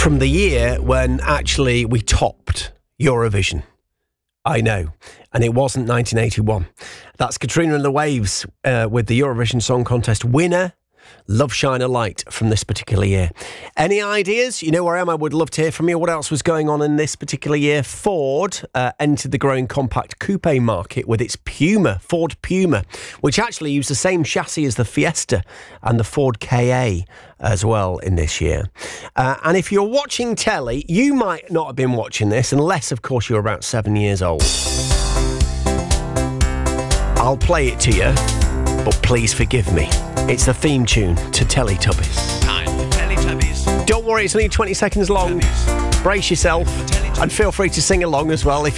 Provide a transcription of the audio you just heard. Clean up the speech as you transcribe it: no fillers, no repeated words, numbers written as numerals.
from the year when actually we topped Eurovision. I know. And it wasn't 1981. That's Katrina and the Waves with the Eurovision Song Contest winner, Love Shine a Light, from this particular year. Any ideas? You know where I am. I would love to hear from you. What else was going on in this particular year? Ford entered the growing compact coupe market with its Puma, Ford Puma, which actually used the same chassis as the Fiesta and the Ford Ka as well in this year. And if you're watching telly, you might not have been watching this, unless, of course, you're about 7 years old. I'll play it to you, but please forgive me. It's the theme tune to Teletubbies. Time for Teletubbies. Don't worry, it's only 20 seconds long. Brace yourself and feel free to sing along as well if